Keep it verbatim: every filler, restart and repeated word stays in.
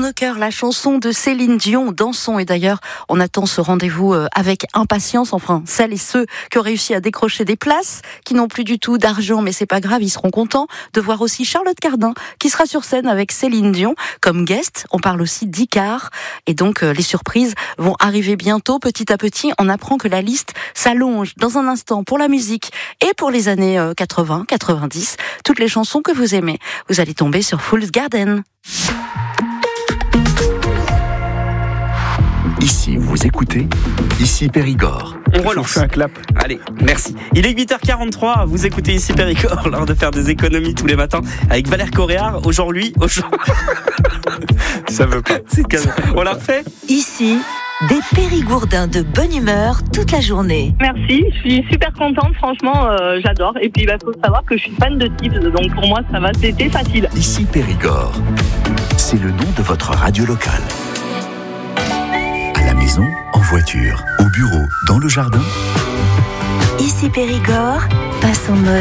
nos cœurs, la chanson de Céline Dion, Dansons. Et d'ailleurs, on attend ce rendez-vous avec impatience. Enfin, celles et ceux qui ont réussi à décrocher des places, qui n'ont plus du tout d'argent, mais c'est pas grave, ils seront contents de voir aussi Charlotte Cardin, qui sera sur scène avec Céline Dion comme guest. On parle aussi d'Icare. Et donc, les surprises vont arriver bientôt. Petit à petit, on apprend que la liste s'allonge. Dans un instant, pour la musique et pour les années quatre-vingts, quatre-vingt-dix, toutes les chansons que vous aimez, vous allez tomber sur Fool's Garden. Ici, vous écoutez, ici Périgord. On relance. Je fais un clap. Allez, merci. Il est huit heures quarante-trois, vous écoutez ici Périgord, l'heure de faire des économies tous les matins avec Valère Coréard. Aujourd'hui, aujourd'hui... Ça veut pas. C'est cadeau. On l'a refait. Ici, des Périgourdins de bonne humeur toute la journée. Merci, je suis super contente, franchement, euh, j'adore. Et puis, il bah, faut savoir que je suis fan de Tips, donc pour moi, ça va, c'était facile. Ici Périgord, c'est le nom de votre radio locale. À la maison, en voiture, au bureau, dans le jardin. Ici Périgord, passe en mode